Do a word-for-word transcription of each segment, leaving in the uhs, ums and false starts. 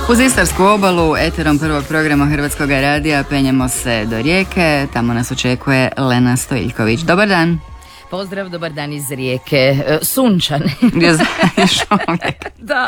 Uz Istarsku obalu, eterom prvog programa Hrvatskog radija penjemo se do Rijeke, tamo nas očekuje Lena Stojiljković. Dobar dan. Pozdrav, dobar dan iz Rijeke. Sunčan. Još uvijek. Da.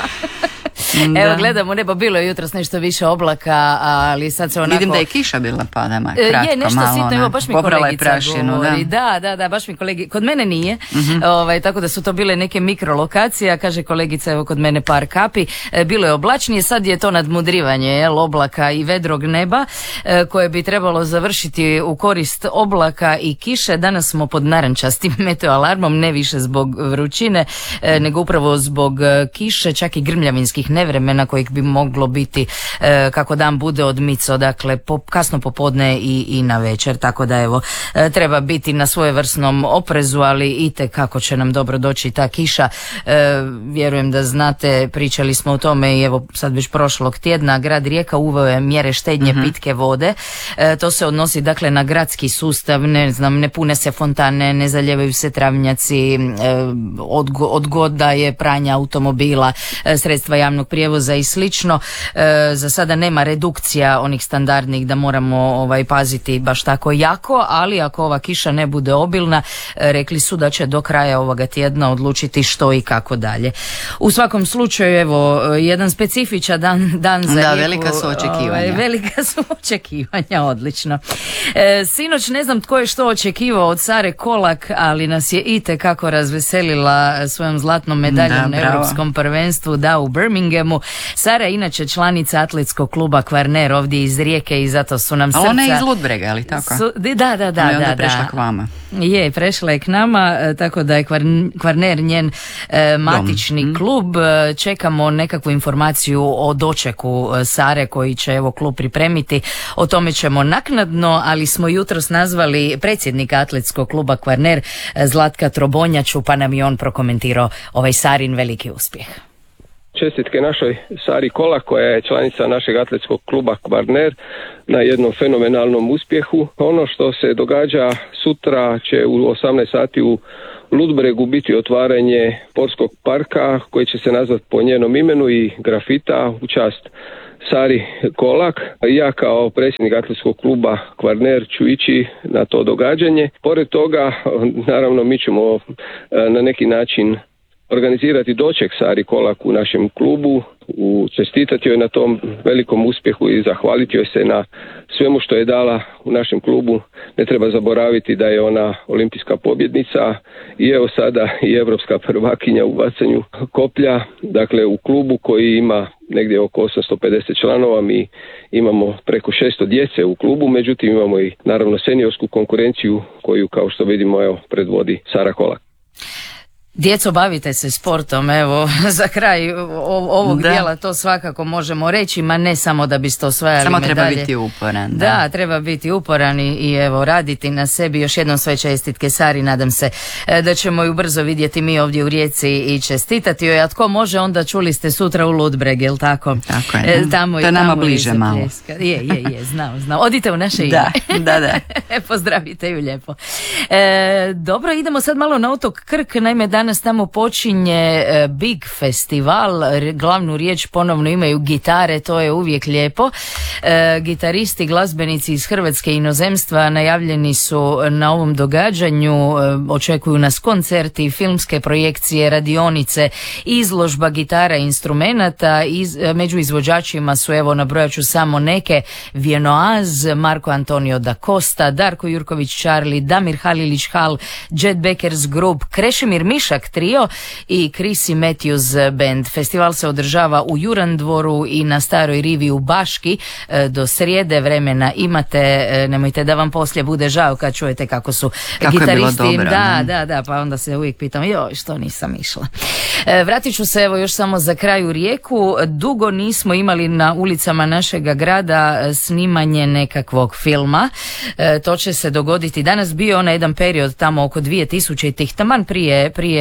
Da. Evo gledamo nebo, bilo je jutros nešto više oblaka, ali sad se onako... Vidim da je kiša bila padama, kratko, je, nešto malo, sitno, evo, baš mi kolegica prašinu, govori. Da. da, da, da, baš mi kolegi... Kod mene nije, uh-huh. ovaj, tako da su to bile neke mikrolokacije, a kaže kolegica, evo kod mene par kapi. E, bilo je oblačnije, sad je to nadmudrivanje, jel, oblaka i vedrog neba, e, koje bi trebalo završiti u korist oblaka i kiše. Danas smo pod narančastim meteoalarmom, ne više zbog vrućine, e, nego upravo zbog kiše, čak i grmljavinskih nevremena kojih bi moglo biti e, kako dan bude odmico, dakle po, kasno popodne i, i na večer, tako da evo e, treba biti na svojevrsnom oprezu, ali ite kako će nam dobro doći ta kiša. E, vjerujem da znate, pričali smo o tome i evo sad već prošlog tjedna grad Rijeka uveo je mjere štednje mm-hmm. pitke vode. E, to se odnosi dakle na gradski sustav, ne znam, ne pune se fontane, ne zaljevaju se travnjaci, e, odgo, odgoda je pranja automobila, e, sredstva javnog prijevoza i slično. E, za sada nema redukcija onih standardnih da moramo ovaj paziti baš tako jako, ali ako ova kiša ne bude obilna, e, rekli su da će do kraja ovoga tjedna odlučiti što i kako dalje. U svakom slučaju, evo, jedan specifičan dan, dan za da, Rijeku. Velika su očekivanja. Ovaj, velika su očekivanja, odlično. E, sinoć ne znam tko je što očekivao od Sare Kolak, ali nas je itekako razveselila svojom zlatnom medaljom na Europskom prvenstvu, da, u Birminghamu. Sara je inače članica atletskog kluba Kvarner ovdje iz Rijeke i zato su nam srca... A ona je iz Ludbrega, ali tako? Su, da, da, da. Ona je onda da, prešla da. k vama. Je, prešla je k nama, tako da je Kvarner njen e, matični Dom. klub. Čekamo nekakvu informaciju o dočeku Sare koji će evo klub pripremiti. O tome ćemo naknadno, ali smo jutros nazvali predsjednika atletskog kluba Kvarner, Zlatka Trobonjaču, pa nam je on prokomentirao ovaj Sarin veliki uspjeh. Čestitke našoj Sari Kolak, koja je članica našeg atletskog kluba Kvarner, na jednom fenomenalnom uspjehu. Ono što se događa sutra će u osamnaest sati u Ludbregu biti otvaranje sportskog parka koji će se nazvati po njenom imenu i grafita u čast Sari Kolak. Ja kao predsjednik atletskog kluba Kvarner ću ići na to događanje. Pored toga, naravno, mi ćemo na neki način organizirati doček Sari Kolak u našem klubu, u čestitati joj na tom velikom uspjehu i zahvaliti joj se na svemu što je dala u našem klubu. Ne treba zaboraviti da je ona olimpijska pobjednica i evo sada i europska prvakinja u bacanju koplja. Dakle, u klubu koji ima negdje oko osamsto pedeset članova, mi imamo preko šesto djece u klubu, međutim imamo i naravno seniorsku konkurenciju koju, kao što vidimo, evo, predvodi Sara Kolak. Djeco, bavite se sportom, evo, za kraj ovog da. dijela to svakako možemo reći, ma ne samo da biste osvajali samo medalje. Samo treba biti uporan. Da. da, treba biti uporan i, i evo, raditi na sebi. Još jednom sve čestitke Sari, nadam se da ćemo ju brzo vidjeti mi ovdje u Rijeci i čestitati joj, a tko može, onda čuli ste sutra u Ludbreg, jel tako? Tako je, e, tamo to je nama bliže malo. Je, je, je, znam, znam. Odite u naše ime. Da, da, da. Pozdravite ju lijepo. E, dobro, idemo sad malo na otok Krk, naime danas Danas tamo počinje Big Festival, glavnu riječ ponovno imaju gitare, to je uvijek lijepo. E, gitaristi, glazbenici iz Hrvatske i inozemstva najavljeni su na ovom događanju, e, očekuju nas koncerti, filmske projekcije, radionice, izložba gitara i instrumenata. Iz, e, među izvođačima su, evo, nabrojat ću samo neke: Vienoaz, Marko Antonio da Costa, Darko Jurković Charlie, Damir Halilić Hal, Jet Bakers Group, Krešimir Mišak trio i Chrissy Matthews Band. Festival se održava u Jurandvoru i na Staroj rivi u Baški. Do srijede vremena imate, nemojte da vam poslije bude žao kad čujete kako su kako gitaristi. Je bilo dobro, da, ne? da, da, pa onda se uvijek pitam, joj, što nisam išla. Vratit ću se, evo, još samo za kraj u Rijeku. Dugo nismo imali na ulicama našega grada snimanje nekakvog filma. To će se dogoditi danas. Bio onaj jedan period tamo oko dvije tisuće, taman prije, prije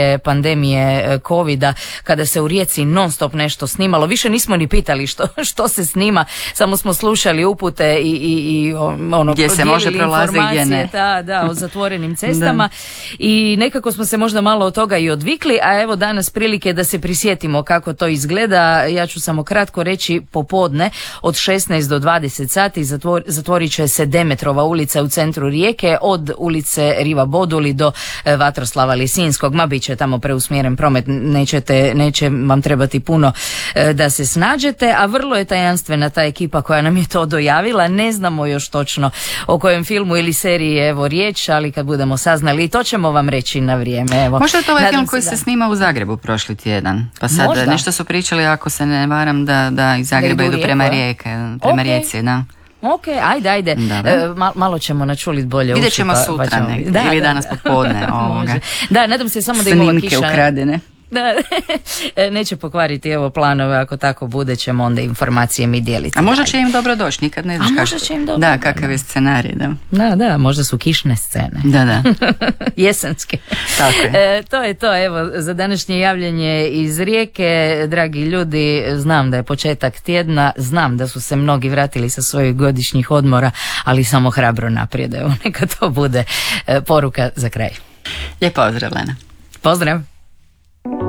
prije pandemije covida, kada se u Rijeci non stop nešto snimalo. Više nismo ni pitali što, što se snima, samo smo slušali upute i, i, i ono, gdje se može prolaziti, gdje ne. Da, da, o zatvorenim cestama i nekako smo se možda malo od toga i odvikli, a evo danas prilike da se prisjetimo kako to izgleda. Ja ću samo kratko reći, popodne od šesnaest do dvadeset sati zatvor, zatvorit će se Demetrova ulica u centru Rijeke od ulice Riva Boduli do e, Vatroslava Lisinskog. Ma bit će tamo preusmjeren promet, nećete, neće vam trebati puno e, da se snađete, a vrlo je tajanstvena ta ekipa koja nam je to dojavila. Ne znamo još točno o kojem filmu ili seriji je evo riječ, ali kad budemo saznali i to ćemo vam reći na vrijeme. Evo, možda je to ovaj nadam film koji se, se snima u Zagrebu prošli tjedan, pa sad možda. Nešto su pričali, ako se ne varam, da, da iz Zagreba idu idu prema Rijeke, Rijeke, prema okay. Rijeci, da. Ok, ajde, ajde. E, mal, malo ćemo načulit bolje. Vidjet ćemo uši, pa, sutra pa ćemo... negdje, da, ili da, danas da. popodne ovoga. Da, nadam se samo da im ova Snimke kiša ukradene. Da, neće pokvariti evo planove, ako tako bude ćemo onda informacije mi dijeliti. A možda će im dobro doći, nikad ne znaš. A možda će im dobro. Da, kakav je scenarij, da. Da, da, možda su kišne scene. Da, da. Jesenske. Tako je. E, to je to, evo, za današnje javljanje iz Rijeke. Dragi ljudi, znam da je početak tjedna, znam da su se mnogi vratili sa svojih godišnjih odmora, ali samo hrabro naprijed, evo, neka to bude e, poruka za kraj. Lijep pozdrav, Lena. Pozdrav.